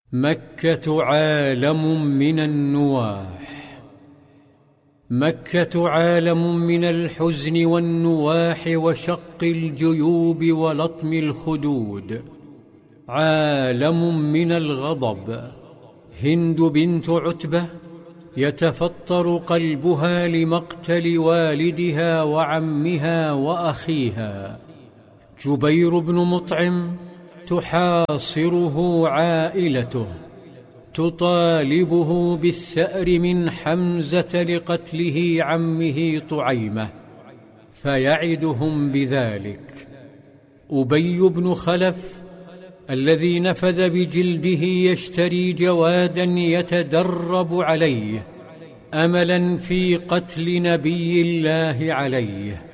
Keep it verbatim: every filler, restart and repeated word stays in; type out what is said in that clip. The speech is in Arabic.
مكة عالم من النواح. مكة عالم من الحزن والنواح وشق الجيوب ولطم الخدود، عالم من الغضب. هند بنت عتبة يتفطر قلبها لمقتل والدها وعمها وأخيها. جبير بن مطعم تحاصره عائلته، تطالبه بالثأر من حمزة لقتله عمه طعيمة، فيعدهم بذلك. أبي بن خلف الذي نفذ بجلده يشتري جوادا يتدرب عليه أملا في قتل نبي الله عليه،